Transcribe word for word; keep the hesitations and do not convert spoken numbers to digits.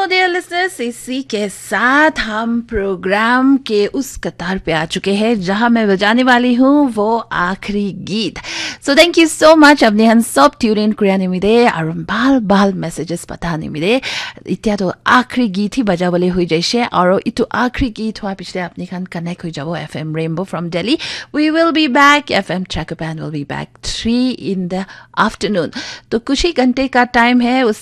Dear listeners, इसी के साथ हम प्रोग्राम के उस कतार पे आ चुके हैं जहां मैं बजाने वाली हूँ वो आखिरी गीत. So thank you so much. अपने हन सब ट्यून কৰিয়ানিমিদে আৰু ভাল ভাল মেছেजेस পঠানিমিদে. এতিয়াতো আখৰি গীত হি বজাবলে হৈ যাইছে আৰু ইটো আখৰি গীত হোৱাৰ পিছতে আপুনি খান কানেক্ট হৈ যাব FM rainbow from Delhi. We will be back. FM tracker band will be back three in the afternoon. तो कुछ ही घंटे का टाइम है. उस